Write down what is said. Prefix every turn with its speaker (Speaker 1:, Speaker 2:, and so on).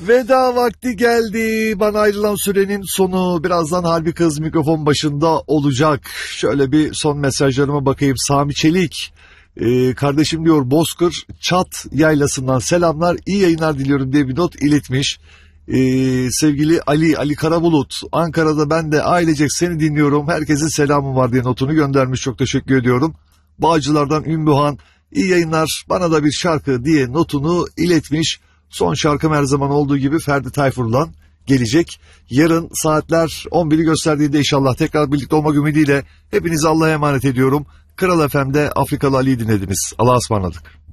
Speaker 1: Veda vakti geldi. Bana ayrılan sürenin sonu. Birazdan Harbi Kız mikrofon başında olacak. Şöyle bir son mesajlarıma bakayım. Sami Çelik. Kardeşim diyor, Bozkır Çat Yaylası'ndan selamlar, iyi yayınlar diliyorum diye bir not iletmiş. Sevgili Ali Karabulut, Ankara'da ben de ailecek seni dinliyorum, herkesin selamı var diye notunu göndermiş, çok teşekkür ediyorum. Bağcılar'dan Ümmühan, iyi yayınlar, bana da bir şarkı diye notunu iletmiş. Son şarkım her zaman olduğu gibi Ferdi Tayfur'dan gelecek. Yarın saatler 11'i gösterdiğinde inşallah tekrar birlikte olmak ümidiyle hepinizi Allah'a emanet ediyorum. Kral FM'de Afrikalı Ali'yi dinlediniz. Allah'a ısmarladık.